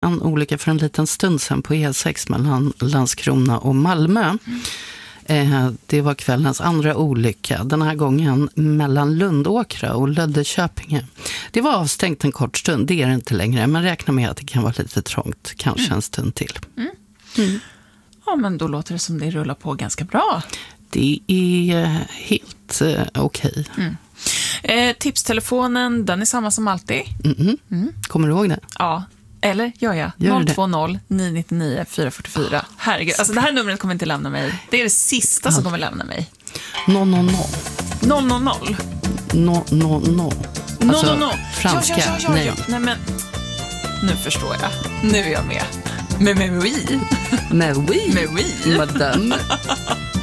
en olycka för en liten stund sedan på E6 mellan Landskrona och Malmö. Det var kvällens andra olycka, den här gången mellan Lundåkra och Löddeköpinge. Det var avstängt en kort stund, det är det inte längre, men räkna med att det kan vara lite trångt, kanske en stund till. Ja, men då låter det som det rullar på ganska bra. Det är helt okej. Tipstelefonen, den är samma som alltid. Kommer du ihåg det? Ja, eller gör jag? 020-999-444. Herregud, alltså det här numret kommer inte lämna mig. Det är det sista som kommer lämna mig. 000. 000. Alltså, franska. Nej, men nu förstår jag. Nu är jag med. Med oui. Madame.